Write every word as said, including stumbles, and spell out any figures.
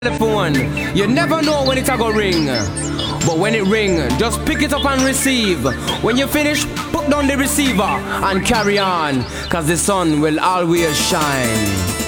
Telephone, you never know when it's a go ring. But when it ring, just pick it up and receive. When you finish, put down the receiver and carry on, cause the sun will always shine.